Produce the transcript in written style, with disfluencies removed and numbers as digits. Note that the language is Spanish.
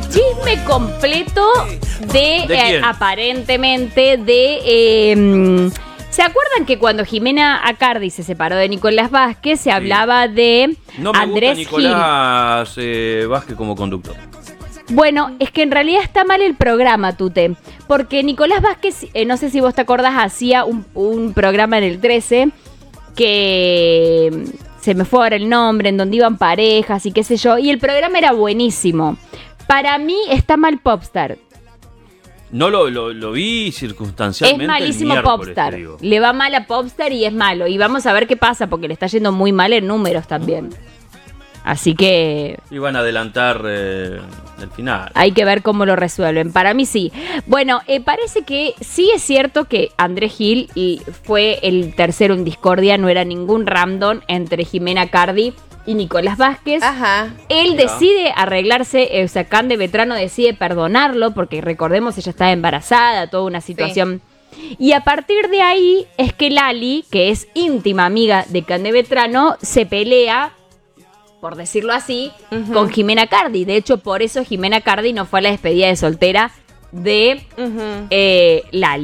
chisme completo ¿De quién? aparentemente, de... ¿se acuerdan que cuando Jimena Acardi se separó de Nicolás Vázquez se hablaba de No me Andrés gusta Nicolás Vázquez como conductor. Bueno, es que en realidad está mal el programa, Tute. Porque Nicolás Vázquez, no sé si vos te acordás, hacía un programa en el 13 que se me fue ahora el nombre, en donde iban parejas y qué sé yo. Y el programa era buenísimo. Para mí está mal Popstar. No lo vi circunstancialmente. Es malísimo el miércoles, Popstar. te digo. Le va mal a Popstar y es malo. Y vamos a ver qué pasa, porque le está yendo muy mal en números también. Así que Iban a adelantar el final. hay que ver cómo lo resuelven. Para mí sí. Bueno, parece que sí es cierto que Andrés Gil fue el tercero en discordia. No era ningún random entre Jimena Acardi y Nicolás Vázquez. Ajá. Él Mira. decide arreglarse, o sea, Cande Vetrano decide perdonarlo, porque recordemos, ella estaba embarazada, toda una situación. Y a partir de ahí es que Lali, que es íntima amiga de Cande Vetrano, se pelea, por decirlo así, con Jimena Acardi. De hecho, por eso Jimena Acardi no fue a la despedida de soltera de Lali.